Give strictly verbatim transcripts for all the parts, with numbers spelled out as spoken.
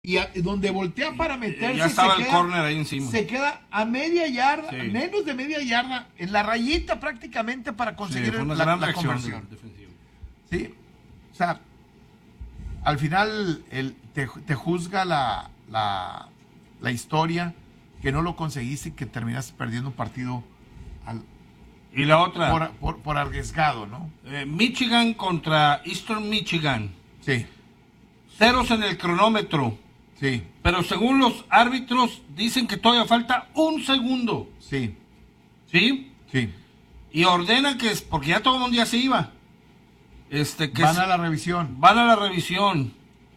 y a, donde voltea para meterse, ya estaba se el queda, córner ahí encima. Se queda a media yarda, Sí. menos de media yarda, en la rayita prácticamente para conseguir Sí, fue una la, gran la acción conversión. defensiva. Sí, o sea, al final el, te, te juzga la, la, la historia que no lo conseguiste y que terminaste perdiendo un partido al, Y la otra, por, por, por arriesgado, ¿no? eh, Michigan contra Eastern Michigan. Sí, Ceros en el cronómetro. sí, Pero según los árbitros, dicen que todavía falta un segundo. sí, ¿Sí? sí. Y ordenan que es, porque ya todo el mundo ya se iba. Este, que Van se- a la revisión. van a la revisión.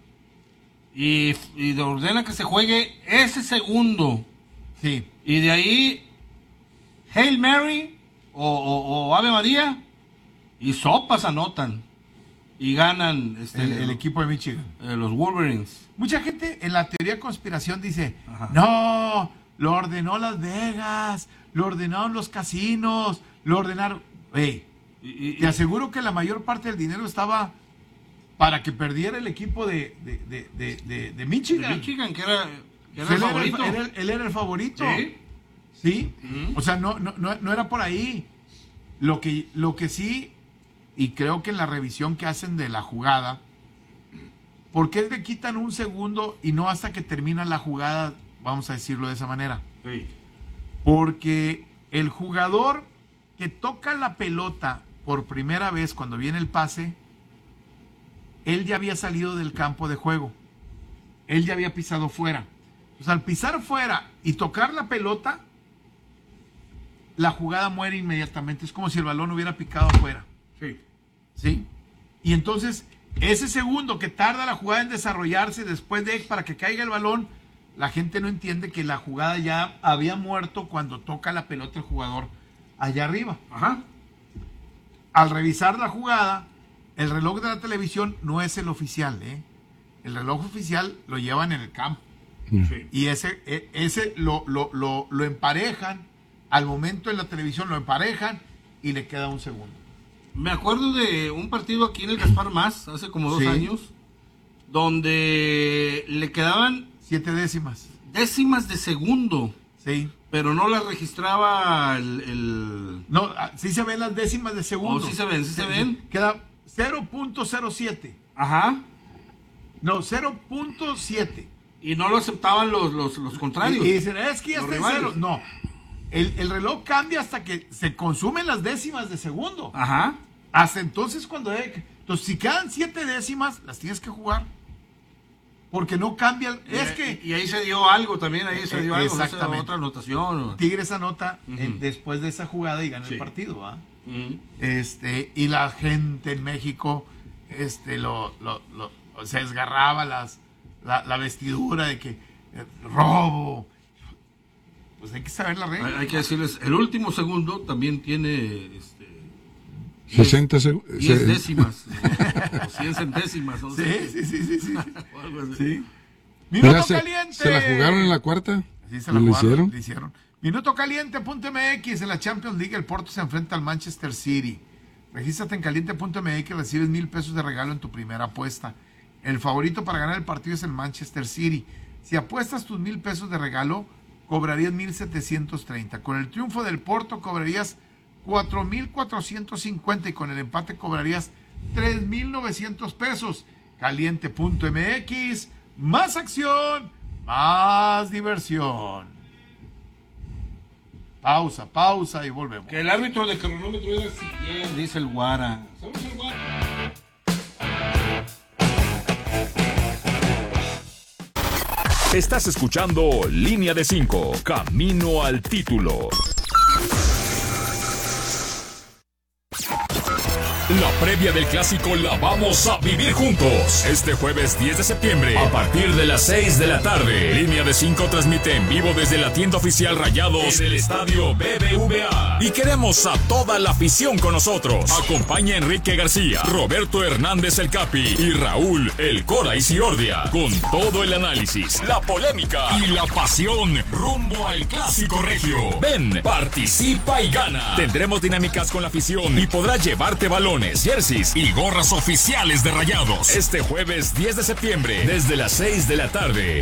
Y, y ordenan que se juegue ese segundo. Sí, Y de ahí, Hail Mary o, o- o Ave María y sopas anotan. Y ganan este, el, el equipo de Michigan. eh, los Wolverines. Mucha gente en la teoría de conspiración dice, Ajá. no, lo ordenó Las Vegas, lo ordenaron los casinos, lo ordenaron... Hey, Y, y- te aseguro que la mayor parte del dinero estaba para que perdiera el equipo de, de, de, de, de- de Michigan. de Michigan, que era, que era Él el era favorito. el- era el- él era el favorito. Sí. Sí. Ujú. O sea, no, no, no, no era por ahí. Lo que, lo que sí, y creo que en la revisión que hacen de la jugada, ¿por qué le quitan un segundo y no hasta que termina la jugada? Vamos a decirlo de esa manera. Sí. Porque el jugador que toca la pelota por primera vez cuando viene el pase, él ya había salido del campo de juego. Él ya había pisado fuera. Pues al pisar fuera y tocar la pelota, la jugada muere inmediatamente. Es como si el balón hubiera picado afuera. Sí. ¿Sí? Y entonces, ese segundo que tarda la jugada en desarrollarse después de para que caiga el balón, la gente no entiende que la jugada ya había muerto cuando toca la pelota el jugador allá arriba. Ajá. Al revisar la jugada, el reloj de la televisión no es el oficial, ¿eh? El reloj oficial lo llevan en el campo. Sí. Y ese, e- ese lo, lo, lo, lo emparejan, al momento en la televisión lo emparejan y le queda un segundo. Me acuerdo de un partido aquí en el Gaspar Más, hace como dos Sí. años, donde le quedaban Siete décimas. décimas de segundo, Sí. pero no las registraba el... el... No, ah, sí se ven las décimas de segundo. Oh, sí se ven, sí se ven. Queda cero punto cero siete. Ajá. No, cero punto siete. Y no lo aceptaban los, los, los Y, contrarios. y dicen, es que ya Los está en rivales. cero. No. El, el reloj cambia hasta que se consumen las décimas de segundo. Ajá. Hasta entonces cuando... hay- Entonces, si quedan siete décimas, las tienes que jugar. Porque no cambia... el- Y, es que y ahí se dio algo también, ahí se Eh, dio algo, no sé, exactamente. otra anotación. o- Tigres anota Ujú. eh, después de esa jugada y gana Sí. el partido, ¿va? Ujú. Este, y la gente en México este, lo, lo, lo- se desgarraba las, la, la vestidura de que eh, robo. Pues hay que saber la regla. Hay, hay que decirles, el último segundo también tiene este, sesenta segundos. diez décimas, o cien centésimas. No Sí, sé. sí, sí, sí, sí. O algo así. Sí. Minuto Mira, se, caliente. se la jugaron en la cuarta. Sí, se ¿Y la lo jugaron, hicieron? le hicieron. Minuto caliente punto m x en la Champions League. El Porto se enfrenta al Manchester City. Regístrate en caliente punto m x y recibes mil pesos de regalo en tu primera apuesta. El favorito para ganar el partido es el Manchester City. Si apuestas tus mil pesos de regalo, cobrarías mil setecientos treinta. Con el triunfo del Porto cobrarías cuatro mil cuatrocientos cincuenta y con el empate cobrarías tres mil novecientos pesos. caliente punto m x, más acción, más diversión. Pausa, pausa y volvemos. Que el árbitro de cronómetro era si bien, dice el Guara. ¿Sabes el Guara? Estás escuchando Línea de cinco, Camino al Título. La previa del clásico la vamos a vivir juntos. Este jueves diez de septiembre, a partir de las seis de la tarde. Línea de cinco transmite en vivo desde la tienda oficial Rayados en el estadio B B V A. Y queremos a toda la afición con nosotros. Acompaña a Enrique García, Roberto Hernández el Capi y Raúl el Cora Isiordia. Con todo el análisis, la polémica y la pasión rumbo al clásico regio. Ven, participa y gana. Tendremos dinámicas con la afición y podrás llevarte valor. pantalones, jerseys y gorras oficiales de Rayados. Este jueves diez de septiembre, desde las seis de la tarde.